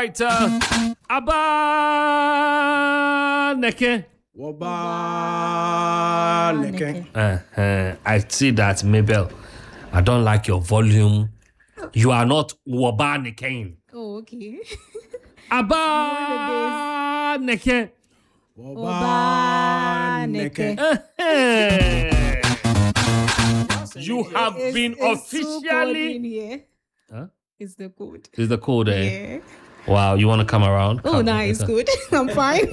right. Abba Neke. I see that, Mabel. I don't like your volume. You are not Waba Neke. Oh, okay. Abba Neke. Waba Neke. You have been officially. Huh? It's the code. Is the code there? Yeah. Wow, you want to come around? Oh, nice, good. I'm fine.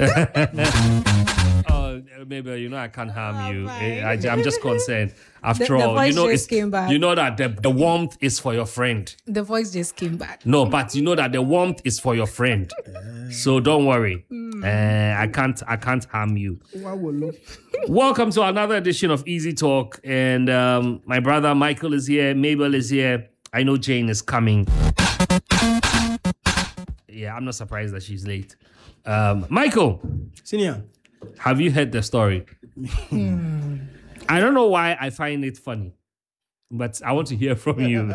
Oh, maybe I can't harm you. Fine. I'm just concerned. After The all, voice just came back. you know that the warmth is for your friend. The voice just came back. No, but you know that the warmth is for your friend. So don't worry. I can't harm you. Welcome to another edition of Easy Talk, and my brother Michael is here. Mabel is here. I know Jane is coming. Yeah, I'm not surprised that she's late. Michael. Senior. Have you heard the story? I don't know why I find it funny, but I want to hear from you.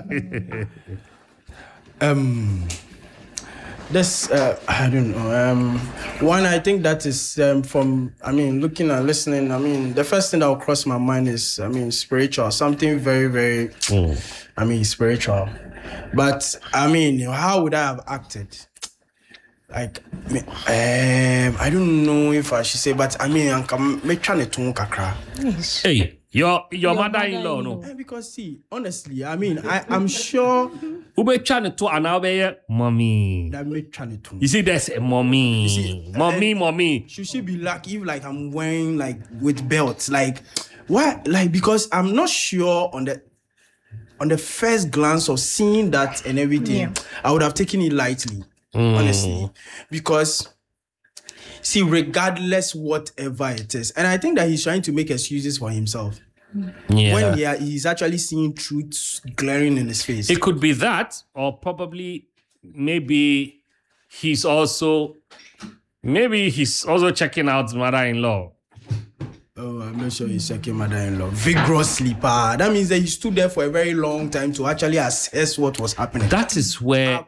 This, I don't know. One, I think that is looking and listening, the first thing that will cross my mind is, spiritual, something very, very, spiritual. But, how would I have acted? Like, I don't know if I should say, but I'm trying to talk kakra. Hey, your mother-in-law, no? Because see, honestly, I'm sure. Ube trying to another mommy. That me trying to. You see, there's a mommy. Mommy. Should she be lucky if I'm wearing with belts? Why? Because I'm not sure on the first glance of seeing that and everything. Yeah. I would have taken it lightly. Honestly, because see, regardless whatever it is, and I think that he's trying to make excuses for himself. Yeah. When he's actually seeing truth glaring in his face. It could be that, or probably maybe he's also checking out mother-in-law. Oh, I'm not sure he's checking mother-in-law vigorously. That means that he stood there for a very long time to actually assess what was happening. That is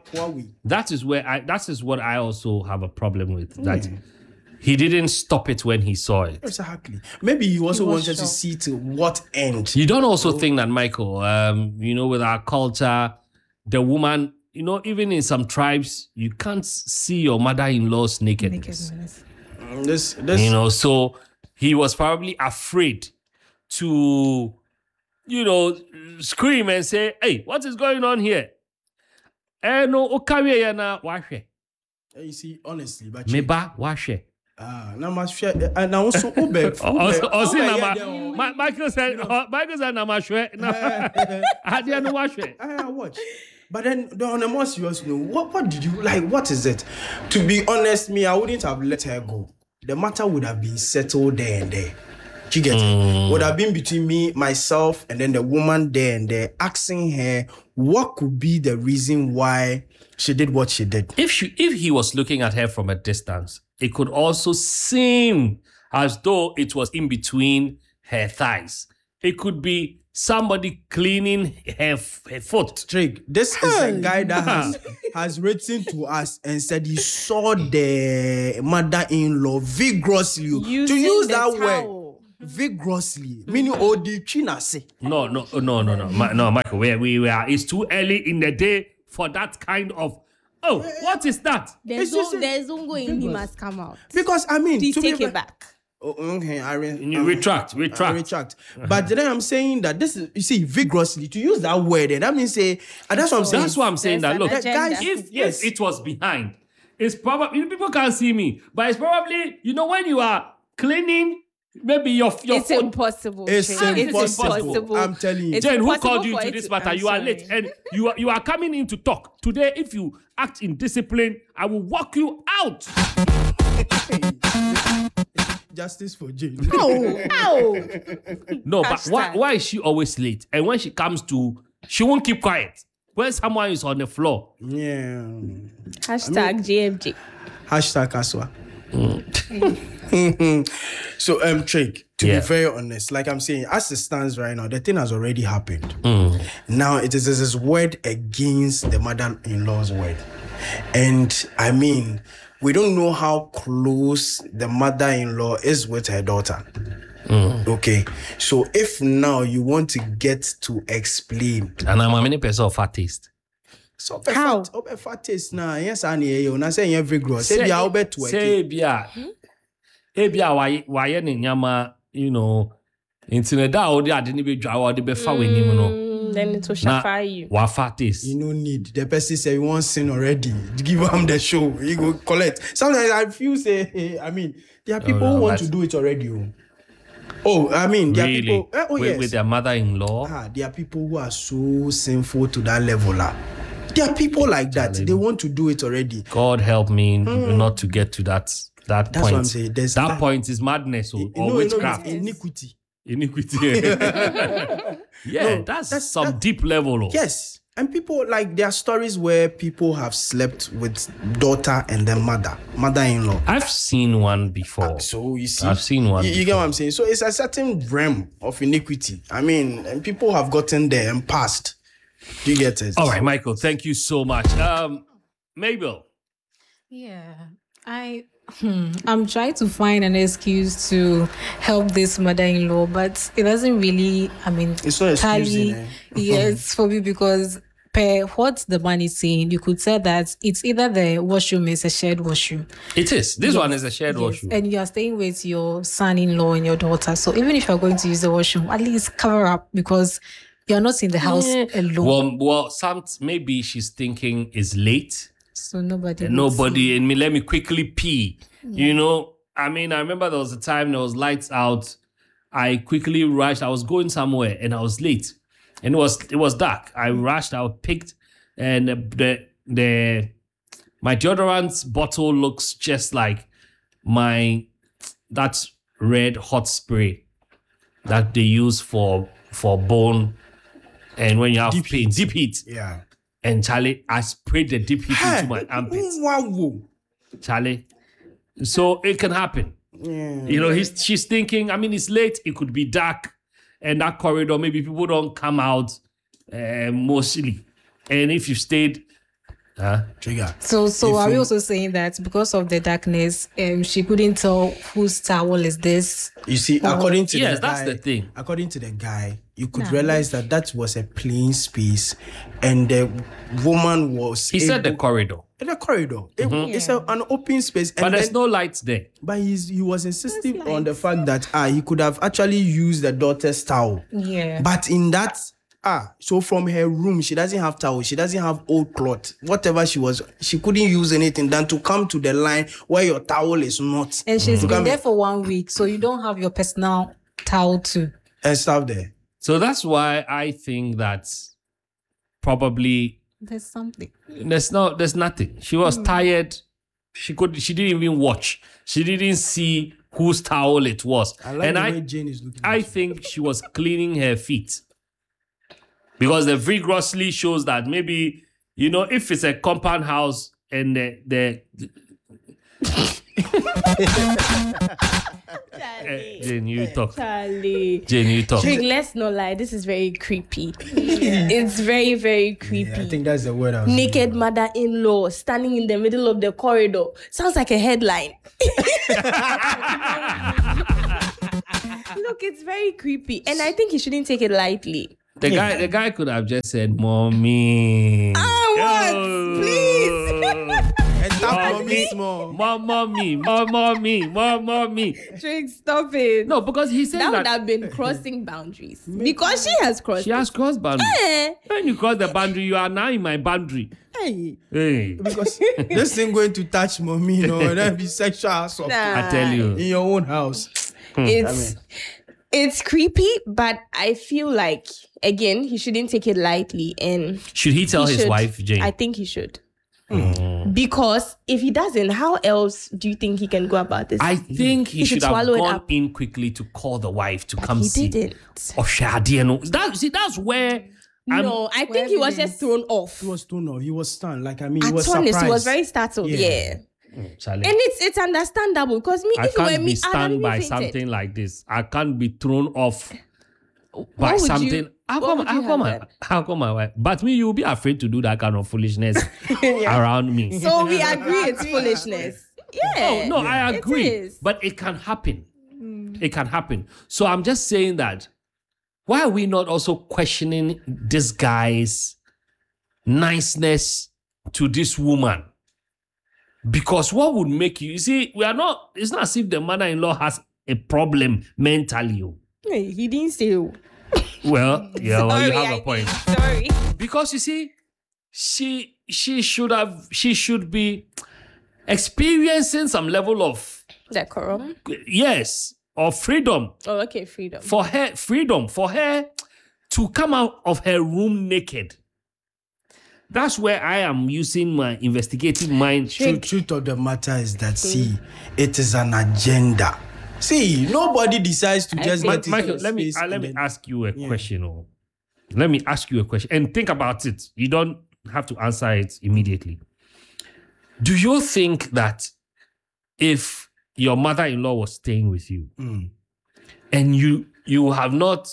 what I also have a problem with. That he didn't stop it when he saw it. Exactly. Maybe he also wanted to see to what end. You don't also think that, Michael, with our culture, the woman, even in some tribes, you can't see your mother-in-law's nakedness. So he was probably afraid to, scream and say, "Hey, what is going on here?" You see, honestly, but Meba washe. And also Michael said, "Namashwe." I didn't wash it. I watch. But then, on a more serious note, what did you like? What is it? To be honest, I wouldn't have let her go. The matter would have been settled there and there. Do you get it? Would have been between me, myself, and then the woman there and there, asking her what could be the reason why she did what she did. If he was looking at her from a distance, it could also seem as though it was in between her thighs. It could be somebody cleaning her foot. Trick. This is a guy that has written to us and said he saw the mother-in-law vigorously. To use that word, vigorously, meaning Odichinase. No, Michael. We are. It's too early in the day for that kind of. Oh, what is that? There's Ungo in he must come out. Because please take it back. Oh, okay, retract. But then I'm saying that this is, you see, vigorously, to use that word, and that means say, and that's what I'm saying. That's what I'm saying. That look, guys, if it was behind, it's probably people can't see me, but it's probably when you are cleaning. Maybe your it's foot. Impossible. It's impossible. I'm telling you. Jane, who called you to this matter? You are late, and you are coming in to talk today. If you act in discipline, I will walk you out. Justice for Jane. No, but why is she always late? And when she comes to, she won't keep quiet. When someone is on the floor. Yeah. #JFJ. #Aswa. So, Trick, to be very honest, like I'm saying, as it stands right now, the thing has already happened. Now, it is this word against the mother-in-law's word. And I mean, we don't know how close the mother-in-law is with her daughter. Okay, so if now you want to get to explain, and I'm a many person of fat taste. so How? fat taste now, yes, and you na say every grow. Say be how bet work. Say bia why nyama, you know, internet da odi ade ni be dwa odi be fa w'anim no. Then it will shatter you. Wa fat taste. You no need. The person say you want sin already. Give him the show. You go collect. Sometimes I feel say, I mean, there are people who want to do it already. Oh, I mean, there Really? are people. Yes. With their mother-in-law. There are people who are so sinful to that level. There are people like that. They want to do it already. God help me not to get to that That's point. what I'm saying. There's That point is madness or witchcraft. Iniquity. Iniquity. That's some deep level. Yes. And people, like, there are stories where people have slept with daughter and then mother-in-law. I've seen one before. So you see, I've seen one. You get what I'm saying? So it's a certain realm of iniquity. I mean, and people have gotten there and passed. Do you get it? All right, Michael, thank you so much. Mabel. Yeah, I'm trying to find an excuse to help this mother-in-law, but it doesn't really, I mean, It's not excusing, yes, for me, because per what the man is saying, you could say that it's either the washroom is a shared washroom. It is. This one is a shared washroom. And you are staying with your son-in-law and your daughter. So even if you're going to use the washroom, at least cover up, because you're not in the house alone. Well, maybe she's thinking it's late. So nobody. And let me quickly pee. You know, I mean, I remember there was a time there was lights out. I quickly rushed. I was going somewhere and I was late, and it was dark. I rushed. I picked, and my deodorant bottle looks just like that red hot spray that they use for bone, and when you have pain, deep heat. Yeah. And Charlie, I sprayed the deep heat into my armpits. Wow. Charlie. So it can happen. Yeah. You know, she's thinking, I mean, it's late, it could be dark, and that corridor, maybe people don't come out mostly. And if you stayed, Trigger. So are we also saying that because of the darkness, she couldn't tell whose towel is this? You see, according to the guy, that's the thing. According to the guy, you could realize that was a plain space, and the woman was. He said the corridor. In the corridor, it's an open space, But there's no lights there. But he was insisting on the fact that he could have actually used the daughter's towel. Yeah. But in that. So from her room, she doesn't have towel, she doesn't have old cloth, whatever she couldn't use anything than to come to the line where your towel is not. And she's been there for 1 week, so you don't have your personal towel too. And stuff there. So that's why I think that probably There's something. there's nothing. She was tired. She didn't even watch. She didn't see whose towel it was. I like the way Jane is looking. I think she was cleaning her feet. Because the very grossly shows that maybe, you know, if it's a compound house and Jane, you talk. Charlie. Jane, you talk. Trig, let's not lie. This is very creepy. It's very, very creepy. I think that's the word I was Naked mother-in-law standing in the middle of the corridor. Sounds like a headline. Look, it's very creepy. And I think he shouldn't take it lightly. The guy could have just said, "Mommy." What? Please. And that mommy small. Mommy. Trig, stop it. No, because he said That would that have been crossing boundaries. Because she has crossed she has crossed boundaries. Eh. When you cross the boundary, you are now in my boundary. Hey. Hey, Because this thing going to touch mommy, you know, and then be sexual assault I tell you. in your own house. It's creepy, but I feel like, again, he shouldn't take it lightly. And Should he tell his should. wife, Jane? I think he should. Because if he doesn't, how else do you think he can go about this? I think he should have swallow it gone up. in quickly to call the wife to come He see. didn't. That's where. No, I think he was just thrown off. He was thrown off. He was stunned. Like, I mean, At he was honest, surprised. he was very startled. Yeah. Charlie, And it's understandable because I if it were can't me, be I'd have stunned even by fainted. something like this. I can't be thrown off by What would something. How What would you have done? how come my wife? But me, you'll be afraid to do that kind of foolishness around me. So we agree it's foolishness. Yeah. Oh, no, I agree. is. But it can happen. It can happen. So I'm just saying that why are we not also questioning this guy's niceness to this woman? Because what would make you see, it's not as if the mother-in-law has a problem mentally. Hey, he didn't say. Well, yeah, well, you Sorry, have a point. Sorry. Because you see, she should be experiencing some level of Decorum. yes, or freedom Oh, okay, freedom. for her to come out of her room naked. That's where I am using my investigative mind. Truth of the matter is that, see, it is an agenda. See, nobody decides to just get into Michael, let me space and then- ask you a question. Oh. Let me ask you a question and think about it. You don't have to answer it immediately. Do you think that if your mother-in-law was staying with you and you have not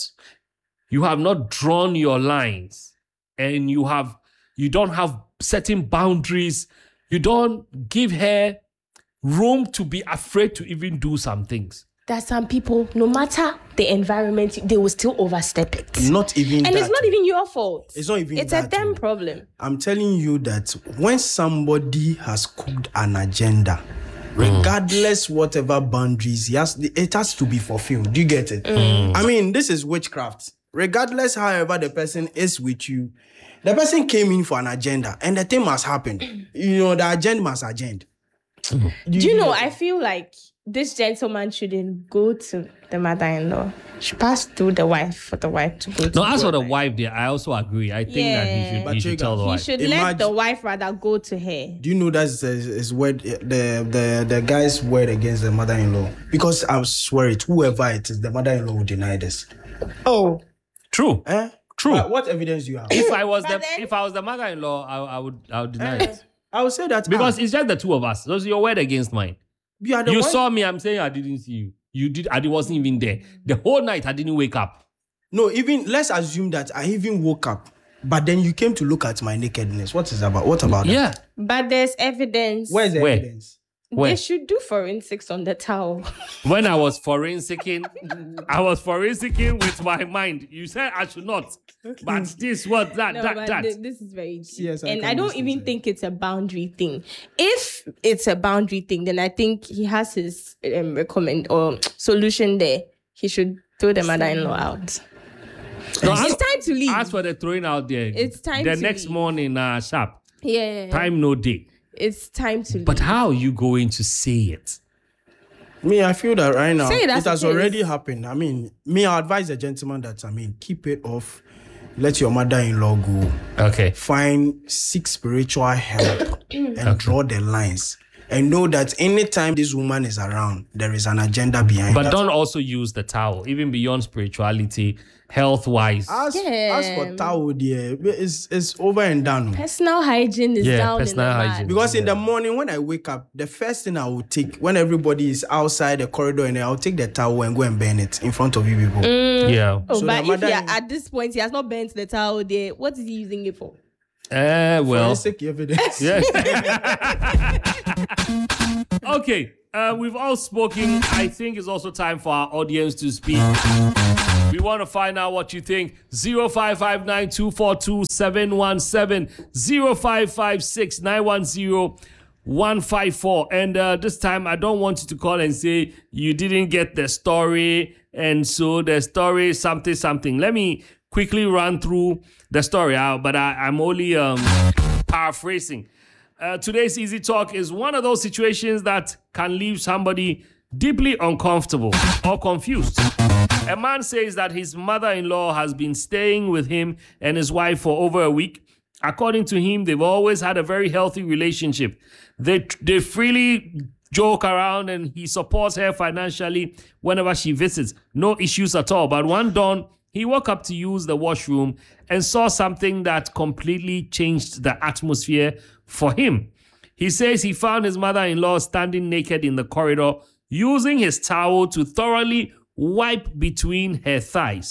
drawn your lines and you don't have certain boundaries, you don't give her room to be afraid to even do some things? That some people, no matter the environment, they will still overstep it. Not even And that. it's not even your fault. It's not even It's that, a them oh. problem. I'm telling you that when somebody has cooked an agenda, regardless whatever boundaries it has to be fulfilled. Do you get it? I mean, this is witchcraft. Regardless, however the person is with you, the person came in for an agenda, and the thing must happen. The agenda must agenda. Do you know, I feel like this gentleman shouldn't go to the mother-in-law. She passed through the wife for the wife to go to. No, as for the wife there, I also agree. I think that he should tell the He wife. should let Imagine- the wife rather go to her. Do you know that's his word, the guy's word against the mother-in-law? Because I swear it, whoever it is, the mother-in-law will deny this. Oh. True. Eh? True. But what evidence do you have? If I was But then- the mother-in-law, I would deny it. I would say that Because it's just the two of us. So it's your word against mine. you are the You one- saw me, I'm saying I didn't see you. You did, I wasn't even there. The whole night I didn't wake up. No, even let's assume that I even woke up, but then you came to look at my nakedness. What about that? Yeah. But there's evidence. Where's the Where? evidence? Where? They should do forensics on the towel. When I was forensicing, with my mind. You said I should not. But this, what, that, No, that, but that. this is very deep. Yes, I and can I don't listen even to think it's a boundary thing. If it's a boundary thing, then I think he has his recommend or solution there. He should throw the mother-in-law out. No, It's time to leave. As for the throwing out there, It's time the to next leave. morning, sharp. Yeah. Time no day. It's time to leave. But how are you going to say it? Me, I feel that right now Say it it as has it is. already happened. I mean, I advise the gentleman that keep it off. Let your mother-in-law go. Okay. Seek spiritual help and draw the lines. And know that anytime this woman is around, there is an agenda behind But that. don't also use the towel, even beyond spirituality, health-wise. As Yeah. for towel, dear, it's over and done. personal hygiene is Yeah, down personal in the hygiene. mud. Because in the morning when I wake up, the first thing I will take when everybody is outside the corridor, and I'll take the towel and go and burn it in front of you people. Yeah. Oh, So but the if he, mother- at this point he has not bent the towel there, what is he using it for? Well. Forensic evidence. Yeah. Okay. We've all spoken. I think it's also time for our audience to speak. We want to find out what you think. 0559242717, 0556910154. And this time, I don't want you to call and say you didn't get the story, and so the story something. Let me quickly run through the story out, but I'm only paraphrasing. Today's Easy Talk is one of those situations that can leave somebody deeply uncomfortable or confused. A man says that his mother-in-law has been staying with him and his wife for over a week. According to him, they've always had a very healthy relationship. They freely joke around and he supports her financially whenever she visits. No issues at all. But one dawn, he woke up to use the washroom and saw something that completely changed the atmosphere for him. He says he found his mother-in-law standing naked in the corridor, using his towel to thoroughly wipe between her thighs.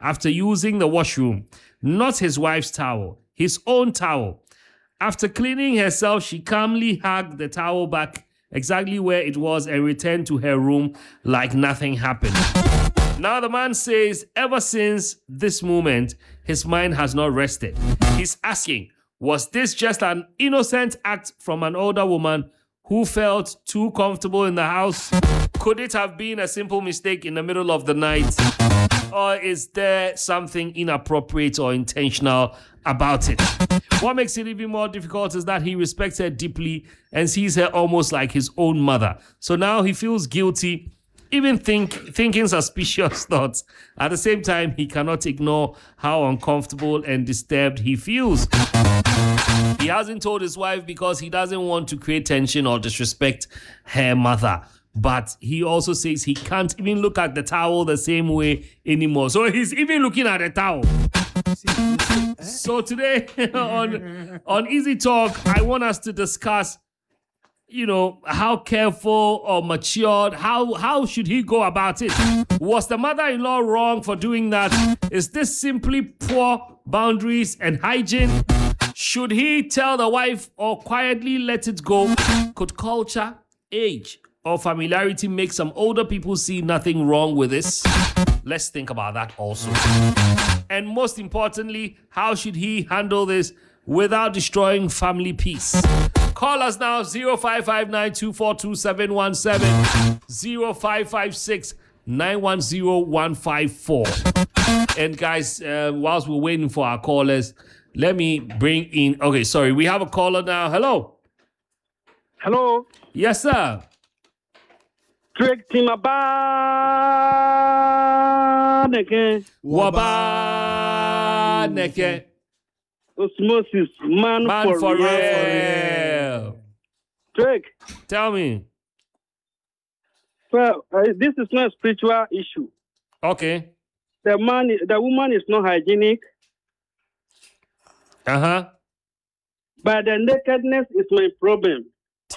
after using the washroom. Not his wife's towel, his own towel. After cleaning herself, she calmly hugged the towel back exactly where it was and returned to her room like nothing happened. Now the man says ever since this moment, his mind has not rested. He's asking, was this just an innocent act from an older woman who felt too comfortable in the house? Could it have been a simple mistake in the middle of the night? Or is there something inappropriate or intentional about it? What makes it even more difficult is that he respects her deeply and sees her almost like his own mother. So now he feels guilty, even thinking suspicious thoughts. At the same time, he cannot ignore how uncomfortable and disturbed he feels. He hasn't told his wife because he doesn't want to create tension or disrespect her mother. But he also says he can't even look at the towel the same way anymore. So he's even looking at the towel. So today on Easy Talk, I want us to discuss, how careful or matured, how should he go about it? Was the mother-in-law wrong for doing that? Is this simply poor boundaries and hygiene? Should he tell the wife or quietly let it go? Could culture, age, or familiarity make some older people see nothing wrong with this? Let's think about that also. And most importantly, how should he handle this without destroying family peace? Call us now, 0559242717, 0556-910-154. And guys, whilst we're waiting for our callers, let me bring in... Okay, sorry, we have a caller now. Hello. Hello. Yes, sir. Drake Timabaneke. Wabaneke. Osmosis, man for real. Drake. Tell me. Well, this is not a spiritual issue. Okay. The woman is not hygienic. Uh-huh. But the nakedness is my problem.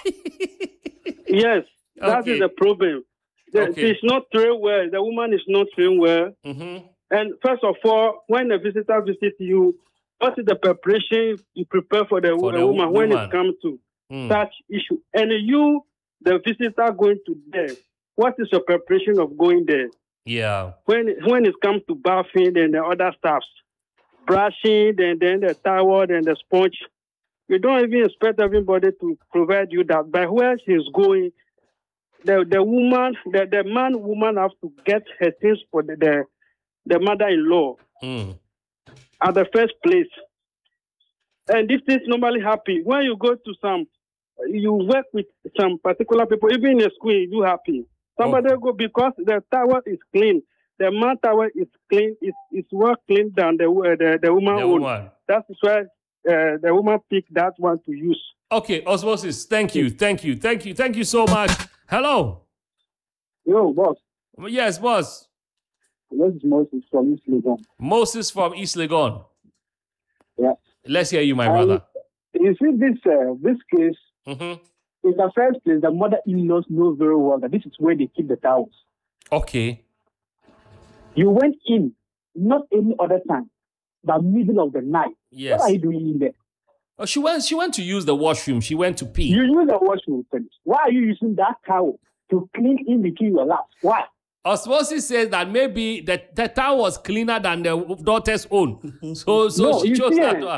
Yes, that is the problem. She's not trained well. The woman is not trained well. Mm-hmm. And first of all, when a visitor visits you, what is the preparation you prepare for the woman when it comes to such issue? And you, the visitor going to there, what is your preparation of going there? Yeah. When it comes to bathing and the other stuff, brushing, and then the towel and the sponge, you don't even expect everybody to provide you that. But where she's going, the woman have to get her things for the mother-in-law at the first place. And this things normally happen when you go to you work with some particular people, even in school, you happy. Somebody go because the towel is clean. The man towel is clean. It's well cleaned than the woman. That's why the woman picked that one to use. Okay, Osmosis, thank you so much. Hello. Yo, boss. Yes, boss. This is Moses from East Legon. Moses from East Legon. Yeah. Let's hear you, my brother. You see, this case, in the first place, the mother-in-laws know very well that this is where they keep the towels. Okay. You went in, not any other time, the middle of the night. Yes. What are you doing in there? Oh, she went to use the washroom. She went to pee. You use the washroom. Why are you using that towel to clean in between your laps? Why? Osmosis says that maybe the towel was cleaner than the daughter's own. So No, she chose that one.